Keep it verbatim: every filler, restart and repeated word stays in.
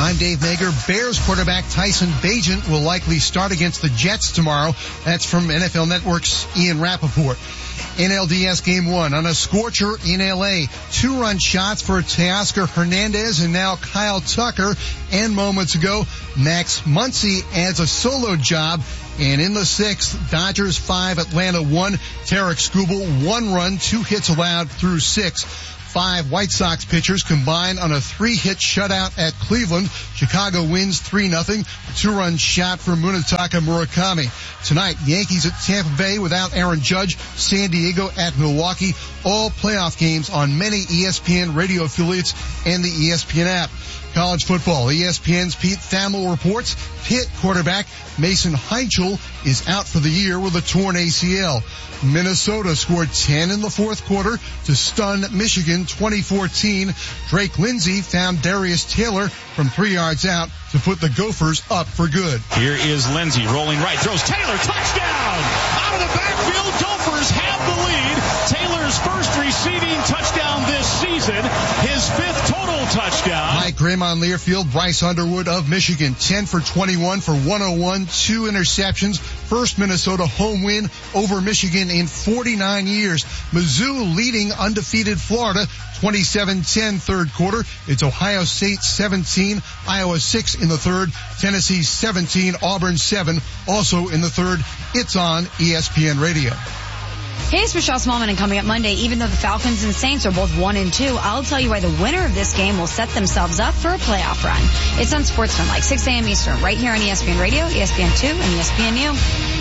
I'm Dave Mager. Bears quarterback Tyson Bagent will likely start against the Jets tomorrow. That's from N F L Network's Ian Rappaport. N L D S Game one on a scorcher in L A. Two-run shots for Teoscar Hernandez and now Kyle Tucker. And moments ago, Max Muncy adds a solo job. And in the sixth, Dodgers five, Atlanta one. Tarek Skubal, one run, two hits allowed through six. Five White Sox pitchers combined on a three-hit shutout at Cleveland. Chicago wins three nothing. Two-run shot for Munetaka Murakami. Tonight, Yankees at Tampa Bay without Aaron Judge. San Diego at Milwaukee. All playoff games on many E S P N radio affiliates and the E S P N app. College football. E S P N's Pete Thamel reports Pitt quarterback Mason Heinchel is out for the year with a torn A C L. Minnesota scored ten in the fourth quarter to stun Michigan twenty fourteen. Drake Lindsey found Darius Taylor from three yards out to put the Gophers up for good. Here is Lindsey rolling right, throws Taylor, touchdown! Out of the backfield, Gophers have the lead. Taylor's first receiving touchdown this season, his fifth total touchdown. Mike Raymond Learfield, Bryce Underwood of Michigan, ten for twenty-one for one oh one, two interceptions. First Minnesota home win over Michigan in forty-nine years. Mizzou leading undefeated Florida twenty-seven ten third quarter. It's Ohio State seventeen, Iowa six in the third, Tennessee seventeen, Auburn seven, also in the third. It's on E S P N Radio. Hey, it's Michelle Smallman, and coming up Monday, even though the Falcons and Saints are both one and two, I'll tell you why the winner of this game will set themselves up for a playoff run. It's on Sportsman, like six a.m. Eastern, right here on E S P N Radio, E S P N two, and E S P N U.